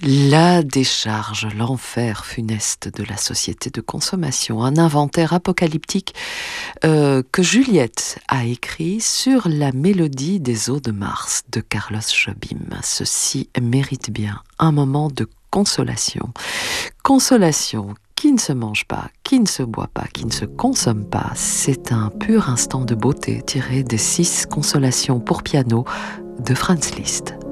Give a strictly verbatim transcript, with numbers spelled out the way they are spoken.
La décharge, l'enfer funeste de la société de consommation, un inventaire apocalyptique euh, que Juliette a écrit sur la mélodie des eaux de Mars de Carlos Jobim. Ceci mérite bien un moment de consolation. Consolation qui ne se mange pas, qui ne se boit pas, qui ne se consomme pas. C'est un pur instant de beauté tiré des six consolations pour piano de Franz Liszt.